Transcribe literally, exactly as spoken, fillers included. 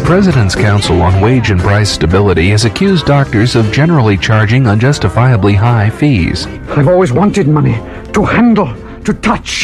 President's Council on Wage and Price Stability has accused doctors of generally charging unjustifiably high fees. I've always wanted money to handle, to touch.